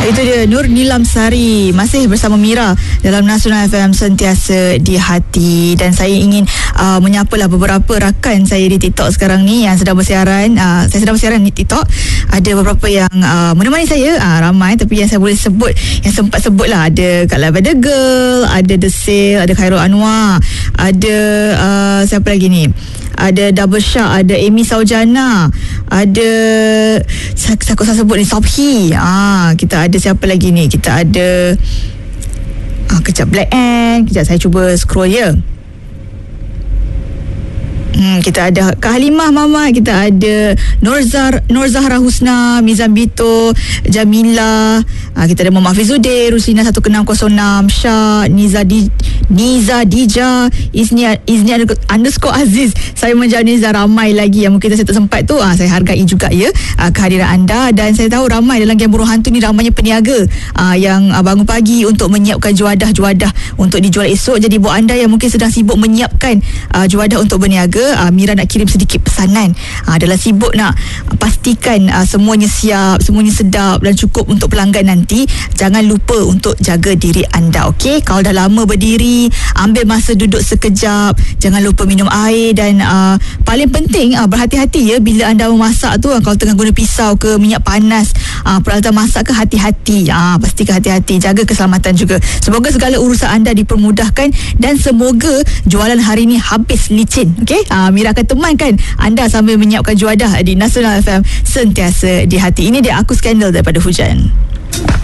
Itu dia Nur Nilam Sari masih bersama Mira dalam Nasional FM Sentiasa di Hati. Dan saya ingin menyapalah beberapa rakan saya di TikTok sekarang ni yang sedang bersiaran. Saya sedang bersiaran di TikTok. Ada beberapa yang menemani saya, ramai, tapi yang saya boleh sebut, yang sempat sebut lah, ada Kak Lavender Girl, ada The Sale, ada Khairul Anwar, ada siapa lagi ni, ada Double Shark, ada Amy Saujana, ada saya sebut ni Sobhi. Kita ada siapa lagi ni? Kita ada kejap, Black Ant. Kejap saya cuba scroll ya. Kita ada Kak Halimah Mama, kita ada Nur Zahra Husna, Mizan Bito, Jamila, kita ada Muhammad Fizuddin, Ruslina 1606, Syah, Niza Dija, Izni _Aziz, saya Niza, ramai lagi yang mungkin saya tak sempat tu. Saya hargai juga ya kehadiran anda. Dan saya tahu ramai dalam Game Burung Hantu ni, ramainya peniaga yang bangun pagi untuk menyiapkan juadah-juadah untuk dijual esok. Jadi buat anda yang mungkin sedang sibuk menyiapkan juadah untuk berniaga, Mira nak kirim sedikit pesanan. Dalam sibuk nak pastikan semuanya siap, semuanya sedap dan cukup untuk pelanggan nanti, jangan lupa untuk jaga diri anda, okey? Kalau dah lama berdiri, ambil masa duduk sekejap, jangan lupa minum air. Dan paling penting, berhati-hati ya bila anda memasak tu. Kalau tengah guna pisau ke, minyak panas, peralatan masak ke, hati-hati. Pastikan hati-hati, jaga keselamatan juga. Semoga segala urusan anda dipermudahkan dan semoga jualan hari ni habis licin, okey? Mira akan temankan anda sambil menyiapkan juadah di Nasional FM Sentiasa di Hati. Ini dia Aku Skandal daripada Hujan.